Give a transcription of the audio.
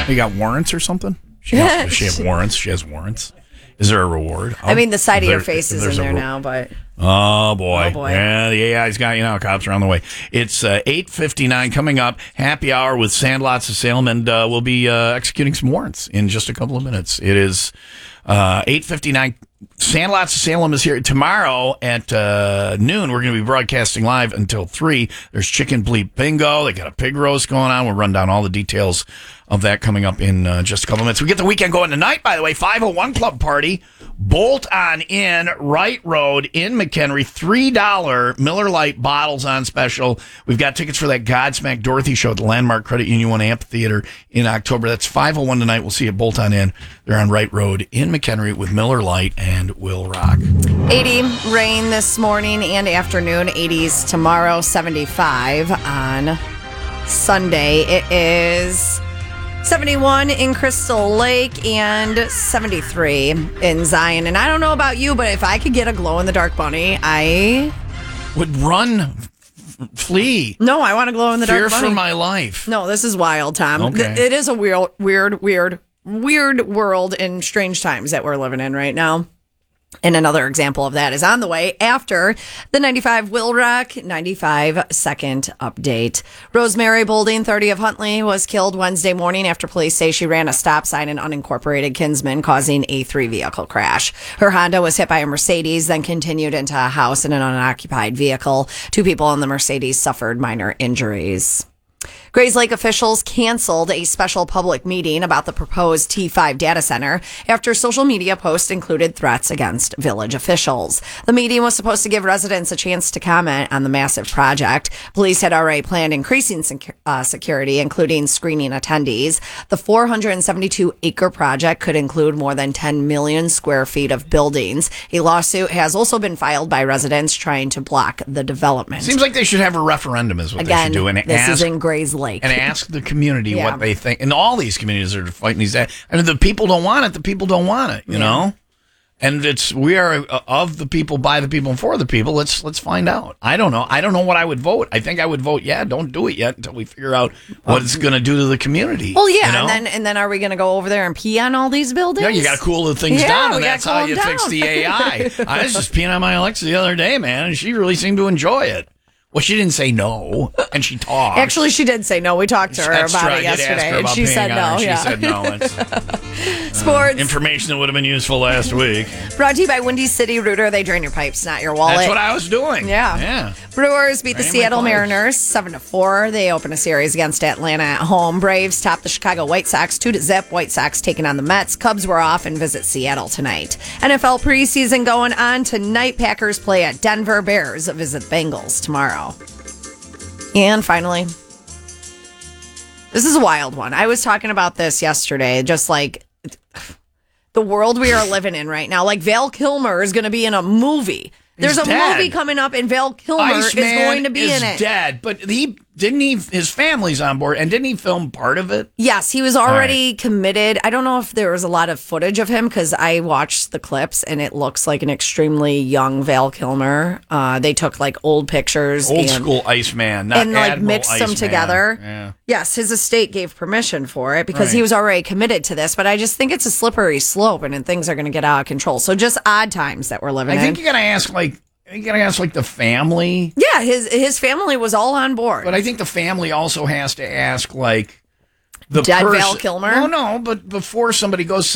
You got warrants or something? Does she have warrants? She has warrants. Is there a reward? I mean, the side of your face is in there now, but... Oh, boy. Yeah, the AI's got you now. Cops are on the way. It's 8:59 coming up. Happy hour with Sandlots of Salem, and we'll be executing some warrants in just a couple of minutes. It is 8:59. Sandlots of Salem is here. Tomorrow at noon, we're going to be broadcasting live until 3. There's Chicken Bleep Bingo. They got a pig roast going on. We'll run down all the details of that coming up in just a couple of minutes. We get the weekend going tonight, by the way. 501 Club Party. Bolt on in, Wright Road in McHenry. $3 Miller Lite bottles on special. We've got tickets for that Godsmack Dorothy show at the Landmark Credit Union 1 Amphitheater in October. That's 501 tonight. We'll see you at Bolt on in. They're on Wright Road in McHenry with Miller Lite and Will Rock. 80 rain this morning and afternoon. 80s tomorrow. 75 on Sunday. It is 71 in Crystal Lake and 73 in Zion. And I don't know about you, but if I could get a glow-in-the-dark bunny, I would run, flee. No, I want a glow-in-the-dark bunny. Fear for my life. No, this is wild, Tom. Okay. It is a weird world and strange times that we're living in right now. And another example of that is on the way after the 95 Will Rock 95 second update. Rosemary Boulding, 30 of Huntley, was killed Wednesday morning after police say she ran a stop sign in unincorporated Kinsman, causing a 3-vehicle crash. Her Honda was hit by a Mercedes, then continued into a house in an unoccupied vehicle. 2 people in the Mercedes suffered minor injuries. Grays Lake officials canceled a special public meeting about the proposed T5 data center after social media posts included threats against village officials. The meeting was supposed to give residents a chance to comment on the massive project. Police had already planned increasing security, including screening attendees. The 472-acre project could include more than 10 million square feet of buildings. A lawsuit has also been filed by residents trying to block the development. Seems like they should have a referendum is what they should do. And this is in Grays Lake. And ask the community what they think. And all these communities are fighting these. And if the people don't want it, the people don't want it, you know? And we are of the people, by the people, and for the people. Let's find out. I don't know. I don't know what I would vote. I think I would vote, don't do it yet until we figure out what it's going to do to the community. Well, yeah, you know? and then are we going to go over there and pee on all these buildings? Yeah, you got to cool the things down, and that's how you fix the AI. I was just peeing on my Alexa the other day, man, and she really seemed to enjoy it. Well, she didn't say no, and she talked. Actually, she did say no. We talked to her about it yesterday, and she said no. She said no. Sports. Information that would have been useful last week. Brought to you by Windy City Rooter. They drain your pipes, not your wallet. That's what I was doing. Yeah. Brewers beat the Seattle Mariners 7-4. They open a series against Atlanta at home. Braves top the Chicago White Sox 2-0. White Sox taking on the Mets. Cubs were off and visit Seattle tonight. NFL preseason going on tonight. Packers play at Denver. Bears visit Bengals tomorrow. And finally, this is a wild one. I was talking about this yesterday, just like the world we are living in right now. Like Val Kilmer is going to be in a movie. There's a movie coming up, and Val Kilmer is going to be in it. Dead, but his family's on board, and didn't he film part of it? Yes, he was already committed. I don't know if there was a lot of footage of him because I watched the clips, and it looks like an extremely young Val Kilmer. They took like old pictures, old school Iceman, not and like Admiral mixed them Iceman. together. Yeah. Yes, his estate gave permission for it because he was already committed to this. But I just think it's a slippery slope, and things are going to get out of control. So just odd times that we're living in. I think you got to ask the family. Yeah, his family was all on board. But I think the family also has to ask, like, the Dead person. Val Kilmer? No, but before somebody goes